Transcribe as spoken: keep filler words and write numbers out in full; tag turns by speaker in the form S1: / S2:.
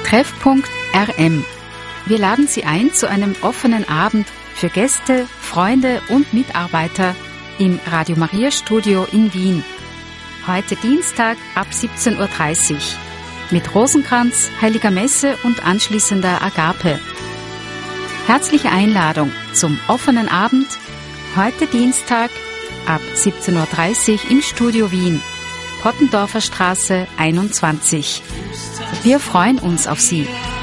S1: Treffpunkt R M. Wir laden Sie ein zu einem offenen Abend für Gäste, Freunde und Mitarbeiter im Radio Maria Studio in Wien. Heute Dienstag ab siebzehn Uhr dreißig mit Rosenkranz, Heiliger Messe und anschließender Agape. Herzliche Einladung zum offenen Abend heute Dienstag ab siebzehn Uhr dreißig im Studio Wien, Pottendorfer Straße einundzwanzig. Wir freuen uns auf Sie.